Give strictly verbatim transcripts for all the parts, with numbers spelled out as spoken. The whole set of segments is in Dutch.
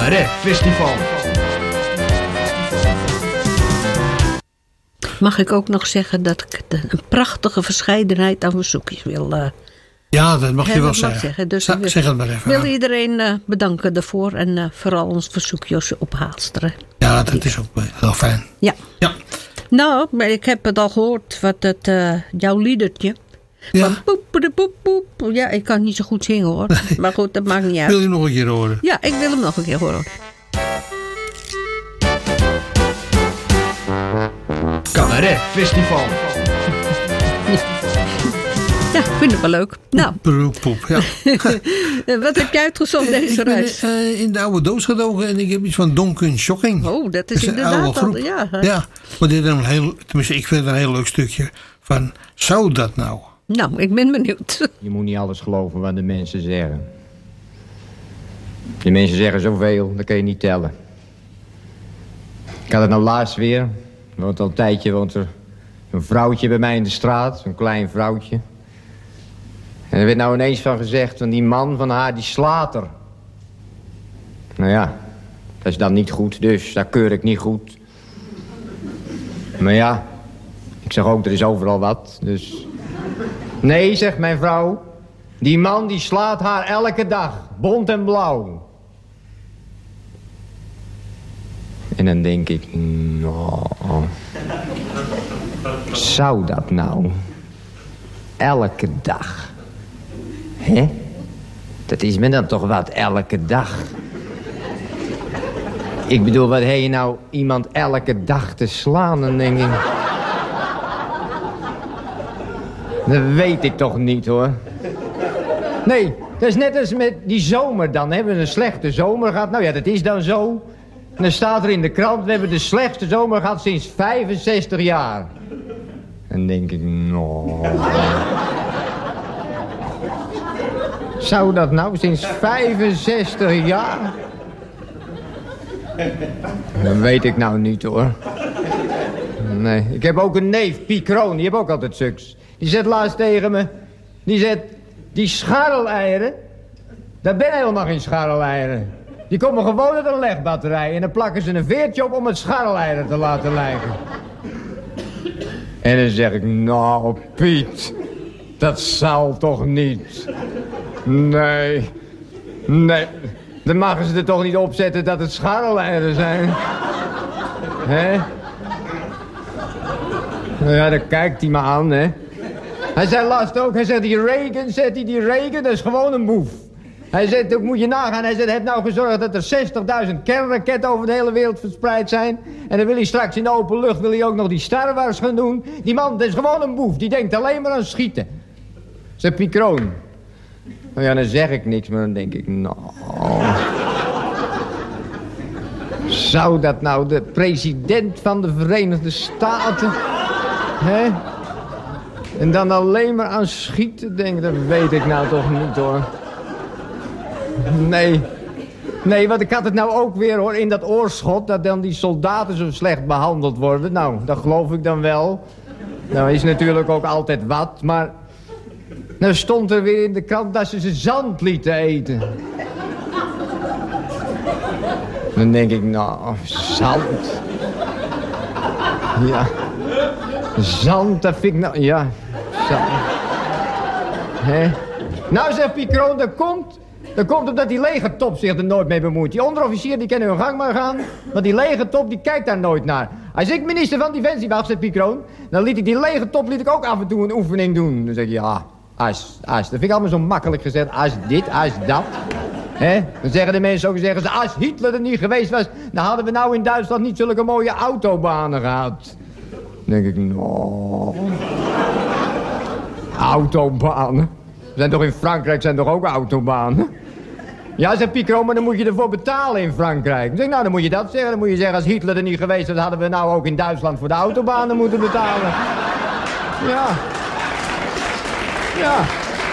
Cabaret Festival. Mag ik ook nog zeggen dat ik de, een prachtige verscheidenheid aan verzoekjes wil uh, Ja, dat mag je hè, wel dat mag zeggen. zeggen. Dus Sa- ik zeg het maar even. wil Ja. iedereen uh, bedanken daarvoor. En uh, vooral ons verzoekjes op Haalsteren. Ja, dat is ook heel fijn. Ja. Ja. Nou, maar ik heb het al gehoord. Wat het, uh, jouw liedertje. Ja. Van poep, poep, poep, poep. Ja, ik kan niet zo goed zingen hoor. Nee. Maar goed, dat maakt niet uit. Wil je nog een keer horen? Ja, ik wil hem nog een keer horen. Cabaret Festival. Ja, ik vind het wel leuk. Nou, Poep, ja. wat heb jij uitgezocht deze Ik ben reis? uh, in de oude doos gedoken en ik heb iets van Donken Shocking. Oh, dat is een inderdaad oude al. groep. Ja, hè? Ja, maar dit is een heel, tenminste, ik vind het een heel leuk stukje van, zou dat nou? Nou, ik ben benieuwd. Je moet niet alles geloven wat de mensen zeggen. De mensen zeggen zoveel, dat kan je niet tellen. Ik had het nou laatst weer. Want al een tijdje woont er een vrouwtje bij mij in de straat. Een klein vrouwtje. En er werd nou ineens van gezegd, van die man van haar, die slaat er. Nou ja, dat is dan niet goed, dus dat keur ik niet goed. Maar ja, ik zeg ook, er is overal wat, dus... Nee, zegt mijn vrouw, die man die slaat haar elke dag, bont en blauw. En dan denk ik, nou, zou dat nou? Elke dag. Hè? Dat is me dan toch wat, elke dag. Ik bedoel, wat heb je nou iemand elke dag te slaan, dan denk ik... Dat weet ik toch niet, hoor. Nee, dat is net als met die zomer dan. Hebben we een slechte zomer gehad? Nou ja, dat is dan zo. En dan staat er in de krant, we hebben de slechtste zomer gehad sinds vijfenzestig jaar. En dan denk ik, nou... Zou dat nou sinds vijfenzestig jaar? Dat weet ik nou niet, hoor. Nee, ik heb ook een neef, Piet Kroon, die heeft ook altijd suks. Die zegt laatst tegen me, die zegt, die scharreleieren, dat ben helemaal geen scharreleieren. Die komen gewoon uit een legbatterij en dan plakken ze een veertje op om het scharreleieren te laten lijken. En dan zeg ik, nou Piet, dat zal toch niet. Nee, nee, dan mogen ze er toch niet opzetten dat het scharreleieren zijn. Hè? Nou ja, dan kijkt hij me aan, hè. Hij zei laatst ook, hij zegt, die Reagan, zegt hij, die Reagan, dat is gewoon een boef. Hij zegt, ook moet je nagaan, hij zegt, hij heeft nou gezorgd dat er zestigduizend kernraketten over de hele wereld verspreid zijn. En dan wil hij straks in de open lucht, wil hij ook nog die Star Wars gaan doen. Die man, dat is gewoon een boef, die denkt alleen maar aan schieten. Zegt Piet Kroon. Nou ja, dan zeg ik niks, maar dan denk ik, nou... Zou dat nou de president van de Verenigde Staten... Hè? En dan alleen maar aan schieten denken, dat weet ik nou toch niet, hoor. Nee. Nee, want ik had het nou ook weer, hoor, in dat oorschot... dat dan die soldaten zo slecht behandeld worden. Nou, dat geloof ik dan wel. Nou, is natuurlijk ook altijd wat, maar... Nou stond er weer in de krant dat ze ze zand lieten eten. Dan denk ik, nou, zand. Ja. Zand, dat vind ik nou... Ja, zand. Hè? Nou, zegt Piet Kroon, dat komt... Dat komt omdat die legertop zich er nooit mee bemoeit. Die onderofficier, die kan hun gang maar gaan. Want die legertop, die kijkt daar nooit naar. Als ik minister van Defensie was, zegt Piet Kroon... dan liet ik die legertop liet ik ook af en toe een oefening doen. Dan zeg ik, ja, als, als. Dat vind ik allemaal zo makkelijk gezegd. Als dit, als dat. He? Dan zeggen de mensen ook, zeggen ze, als Hitler er niet geweest was... dan hadden we nou in Duitsland niet zulke mooie autobanen gehad. Dan denk ik, nou... Autobanen? Zijn toch in Frankrijk zijn toch ook autobanen? Ja, zegt Piet Kroon, maar dan moet je ervoor betalen in Frankrijk. Dan zeg ik, nou, dan moet je dat zeggen. Dan moet je zeggen, als Hitler er niet geweest was... hadden we nou ook in Duitsland voor de autobanen moeten betalen. Ja. Ja.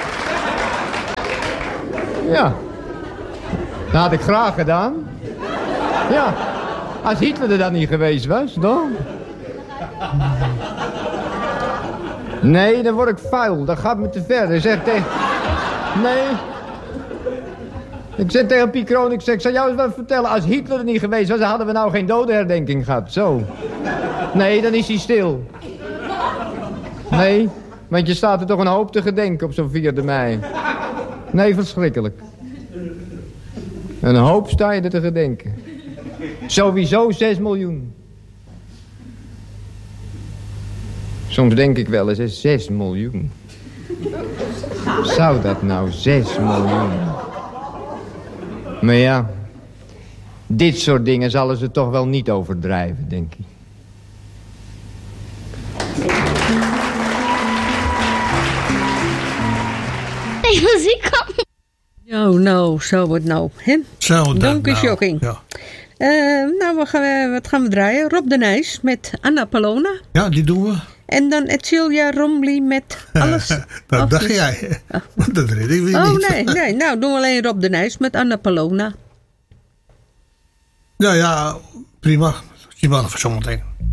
Ja. Dat had ik graag gedaan. Ja. Als Hitler er dan niet geweest was, dan... Nee, dan word ik vuil. Dat gaat me te ver. Dan zeg ik tegen... Nee. Ik zei tegen Piet Kroon, ik, zeg, ik zou jou eens wat vertellen. Als Hitler er niet geweest was, dan hadden we nou geen dodenherdenking gehad. Zo. Nee, dan is hij stil. Nee, want je staat er toch een hoop te gedenken op zo'n vierde mei. Nee, verschrikkelijk. Een hoop sta je er te gedenken. Sowieso zes miljoen. Soms denk ik wel eens, hè, zes miljoen. Zou dat nou zes miljoen? Maar ja, dit soort dingen zullen ze toch wel niet overdrijven, denk ik. Nee, muziek op. Nou, nou, zo wordt nou. Hè? Zo dat Donkey nou. shocking. Ja. Uh, nou, wat gaan, we, wat gaan we draaien? Rob de Nijs met Anna Palona. ja, die doen we. En dan Edcilia Rombly met Alles. dat Of dacht dus- jij. Dat red ik weer Oh, niet. nee, nee. Nou, doen we alleen Rob de Nijs met Anna Palona. Nou ja, prima. Zie je wel even zometeen.